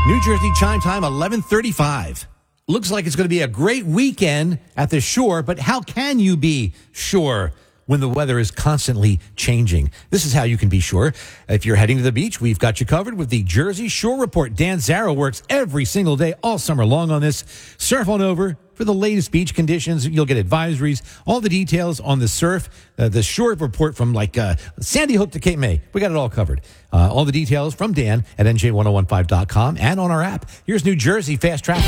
New Jersey chime time, 11:35. Looks like it's going to be a great weekend at the shore, but how can you be sure when the weather is constantly changing? This is how you can be sure. If you're heading to the beach, we've got you covered with the Jersey Shore Report. Dan Zarrow works every single day, all summer long on this. Surf on over for the latest beach conditions. You'll get advisories, all the details on the surf, the shore report from Sandy Hook to Cape May. We got it all covered. All the details from Dan at NJ1015.com and on our app. Here's New Jersey Fast Traffic.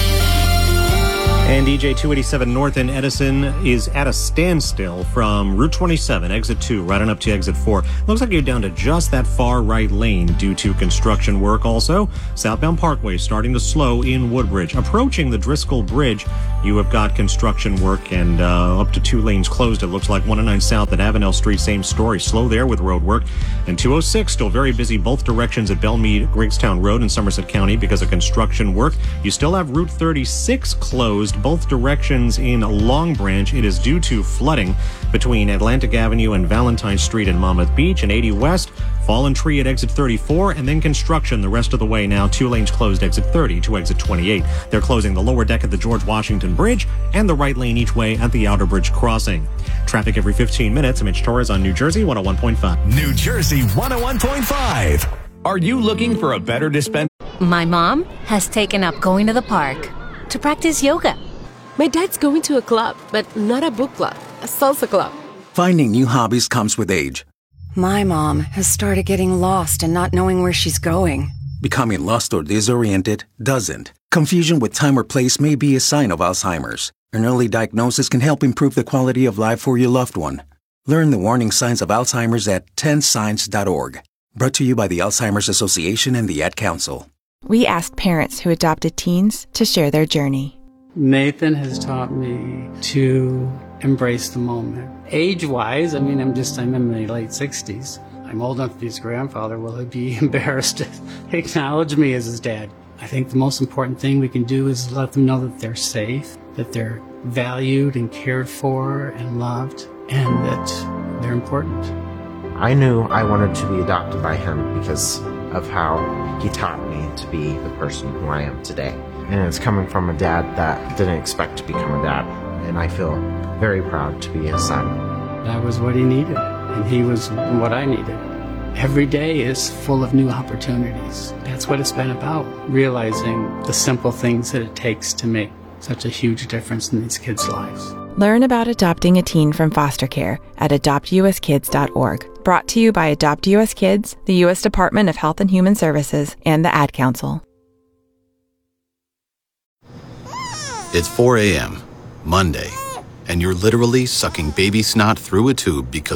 And DJ 287 North in Edison is at a standstill from Route 27, exit 2, right on up to exit 4. Looks like you're down to just that far right lane due to construction work. Also, southbound Parkway starting to slow in Woodbridge. Approaching the Driscoll Bridge, you have got construction work and up to 2 lanes closed. It looks like 109 South at Avenel Street, same story. Slow there with road work. And 206 still very busy both directions at Belmead, Griggstown Road in Somerset County because of construction work. You still have Route 36 closed both directions in Long Branch. It is due to flooding between Atlantic Avenue and Valentine Street in Monmouth Beach, and 80 West, fallen tree at exit 34, and then construction the rest of the way now. 2 lanes closed exit 30 to exit 28. They're closing the lower deck at the George Washington Bridge and the right lane each way at the Outer Bridge crossing. Traffic every 15 minutes. I'm Mitch Torres on New Jersey 101.5. New Jersey 101.5. Are you looking for a better dispenser? My mom has taken up going to the park to practice yoga. My dad's going to a club, but not a book club, a salsa club. Finding new hobbies comes with age. My mom has started getting lost and not knowing where she's going. Becoming lost or disoriented doesn't. Confusion with time or place may be a sign of Alzheimer's. An early diagnosis can help improve the quality of life for your loved one. Learn the warning signs of Alzheimer's at 10signs.org. Brought to you by the Alzheimer's Association and the Ad Council. We asked parents who adopted teens to share their journey. Nathan has taught me to embrace the moment. Age-wise, I'm in my late 60s. I'm old enough to be his grandfather. Will he be embarrassed to acknowledge me as his dad? I think the most important thing we can do is let them know that they're safe, that they're valued and cared for and loved, and that they're important. I knew I wanted to be adopted by him because of how he taught me to be the person who I am today. And it's coming from a dad that didn't expect to become a dad. And I feel very proud to be his son. That was what he needed, and he was what I needed. Every day is full of new opportunities. That's what it's been about, realizing the simple things that it takes to make such a huge difference in these kids' lives. Learn about adopting a teen from foster care at adoptuskids.org. Brought to you by Adopt U.S. Kids, the U.S. Department of Health and Human Services, and the Ad Council. It's 4 a.m., Monday, and you're literally sucking baby snot through a tube because